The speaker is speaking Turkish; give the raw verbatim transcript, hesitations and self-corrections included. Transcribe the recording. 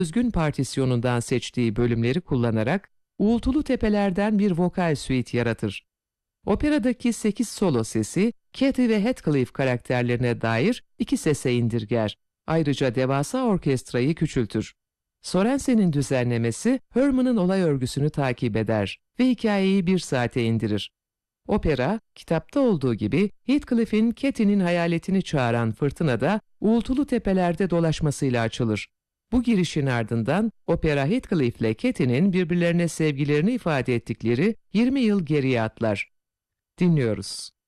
özgün partisyonundan seçtiği bölümleri kullanarak uğultulu tepelerden bir vokal suite yaratır. Operadaki sekiz solo sesi, Katie ve Heathcliff karakterlerine dair iki sese indirger. Ayrıca devasa orkestrayı küçültür. Sorensen'in düzenlemesi, Herman'ın olay örgüsünü takip eder ve hikayeyi bir saate indirir. Opera, kitapta olduğu gibi Heathcliff'in Katie'nin hayaletini çağıran fırtınada uğultulu tepelerde dolaşmasıyla açılır. Bu girişin ardından opera Heathcliff ile Katie'nin birbirlerine sevgilerini ifade ettikleri yirmi yıl geriye atlar. Dinliyoruz.